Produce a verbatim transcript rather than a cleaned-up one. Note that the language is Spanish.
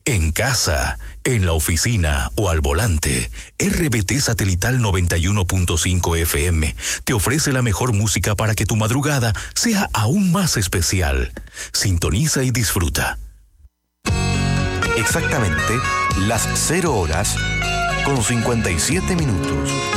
En casa, en la oficina o al volante, R B T Satelital noventa y uno punto cinco F M te ofrece la mejor música para que tu madrugada sea aún más especial. Sintoniza y disfruta. Exactamente las cero horas con cincuenta y siete minutos.